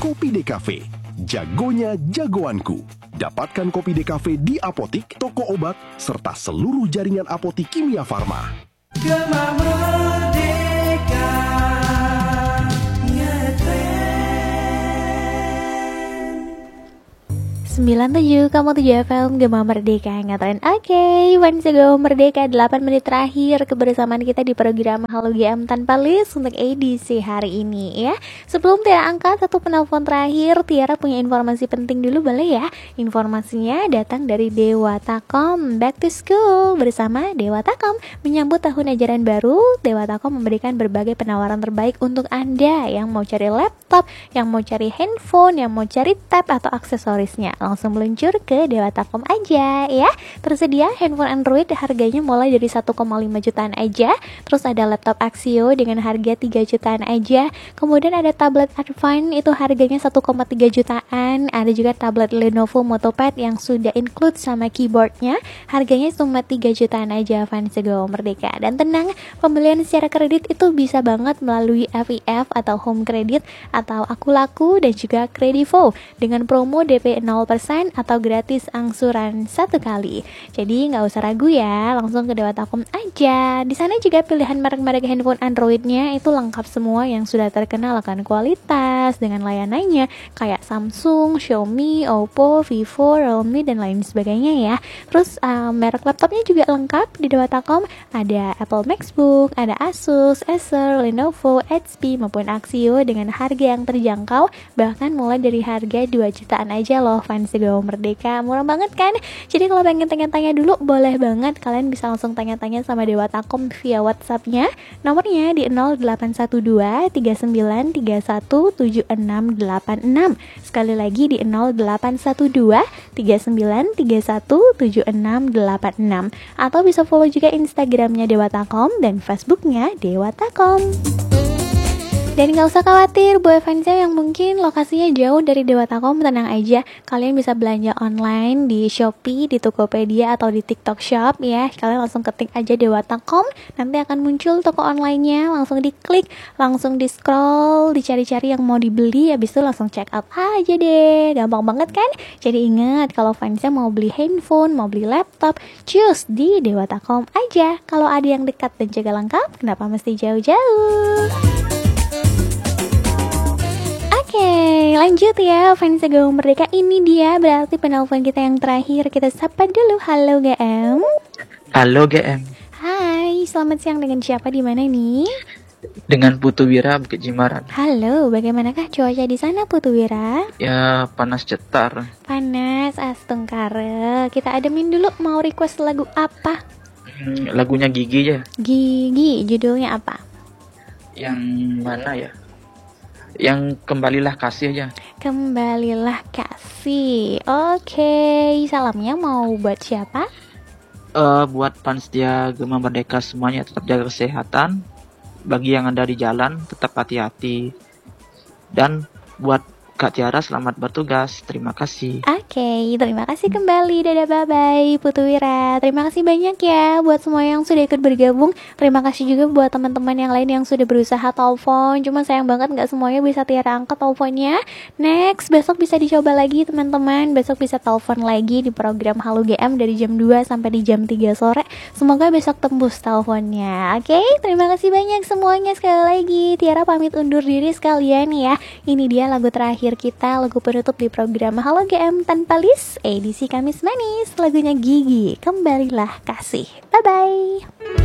Kopi DKV, jagonya jagoanku. Dapatkan Kopi DKV di apotik, toko obat, serta seluruh jaringan apotik Kimia Farma. Gema Merdeka, ngetren 97,7 FM Gema Merdeka ngetren. Oke, once ago Merdeka 8 menit terakhir kebersamaan kita di program Halo GM tanpa list untuk edisi hari ini ya. Sebelum Tiara angkat satu penelpon terakhir, Tiara punya informasi penting dulu boleh ya. Informasinya datang dari Dewatakom. Back to school bersama Dewatakom. Menyambut tahun ajaran baru, Dewatakom memberikan berbagai penawaran terbaik untuk Anda yang mau cari laptop, yang mau cari handphone, yang mau cari tab atau aksesorisnya. Langsung meluncur ke Dewatakom aja ya. Tersedia handphone Android harganya mulai dari 1,5 jutaan aja. Terus ada laptop Axio dengan harga 3 jutaan aja. Kemudian ada tablet Advan itu harganya 1,3 jutaan. Ada juga tablet Lenovo Motopad yang sudah include sama keyboardnya. Harganya cuma 3 jutaan aja, fans Go Merdeka. Dan tenang, pembelian secara kredit itu bisa banget melalui FIF atau Home Credit atau Aku Laku dan juga Kredivo dengan promo DP 0% atau gratis angsuran 1 kali. Jadi nggak usah ragu ya, langsung ke Dewatakom aja. Di sana juga pilihan merek-merek handphone Androidnya itu lengkap semua yang sudah terkenal akan kualitas dengan layanannya kayak Samsung, Xiaomi, Oppo, Vivo, Realme dan lain sebagainya ya. Terus merek laptopnya juga lengkap di Dewatakom. Ada Apple MacBook, ada Asus, Acer, Lenovo, HP maupun Axio dengan harga yang terjangkau, bahkan mulai dari harga 2 jutaan aja loh, fans Go Merdeka. Murah banget kan? Jadi kalau pengen tanya-tanya dulu boleh banget, kalian bisa langsung tanya-tanya sama Dewatakom via WhatsApp-nya. Nomornya di 0812 3931 7686. Sekali lagi di 0812 3931 7686. Atau bisa follow juga Instagramnya Dewatakom dan Facebooknya Dewatakom. Dan gak usah khawatir buat fansnya yang mungkin lokasinya jauh dari Dewatakom, tenang aja. Kalian bisa belanja online di Shopee, di Tokopedia atau di TikTok Shop ya. Kalian langsung ketik aja Dewatakom, nanti akan muncul toko online-nya. Langsung diklik, langsung di scroll, dicari-cari yang mau dibeli. Habis itu langsung check out aja deh. Gampang banget kan? Jadi ingat, kalau fansnya mau beli handphone, mau beli laptop, choose di Dewatakom aja. Kalau ada yang dekat dan juga lengkap, kenapa mesti jauh-jauh? Oke, lanjut ya fans Go Merdeka. Ini dia berarti penelpon kita yang terakhir. Kita sapa dulu. Halo GM. Halo GM. Hai, selamat siang. Dengan siapa di mana nih? Dengan Putu Wira Bukit Jimaran. Halo, bagaimanakah cuaca di sana Putu Wira? Ya panas cetar. Panas, astungkare. Kita ademin dulu, mau request lagu apa? Lagunya Gigi ya. Gigi, judulnya apa? Yang mana ya? Yang Kembalilah Kasih aja. Kembalilah Kasih. Oke, salamnya mau buat siapa? Buat fans dia Gema Merdeka semuanya, tetap jaga kesehatan. Bagi yang ada di jalan tetap hati-hati. Dan buat Kak Tiara selamat bertugas. Terima kasih. Oke, terima kasih kembali. Dadah, bye-bye Putu Wira. Terima kasih banyak ya buat semua yang sudah ikut bergabung. Terima kasih juga buat teman-teman yang lain yang sudah berusaha telepon. Cuma sayang banget gak semuanya bisa Tiara angkat teleponnya. Next, besok bisa dicoba lagi teman-teman. Besok bisa telepon lagi di program Halo GM dari jam 2 sampai di jam 3 sore. Semoga besok tembus teleponnya. Oke, terima kasih banyak semuanya sekali lagi. Tiara pamit undur diri sekalian ya. Ini dia lagu terakhir kita, lagu penutup di program Halo GM tanpa list edisi Kamis Manis, lagunya Gigi, Kembalilah Kasih. Bye bye.